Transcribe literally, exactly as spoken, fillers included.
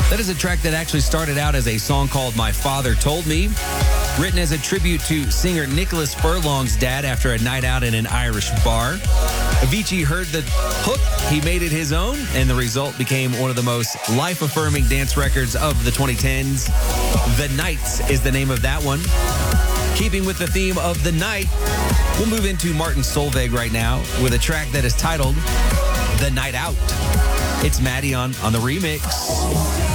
That is a track that actually started out as a song called My Father Told Me, written as a tribute to singer Nicholas Furlong's dad after a night out in an Irish bar. Avicii heard the hook, he made it his own, and the result became one of the most life-affirming dance records of the twenty tens. The Nights is the name of that one. Keeping with the theme of the night, we'll move into Martin Solveig right now with a track that is titled The Night Out. It's Maddie on, on the remix.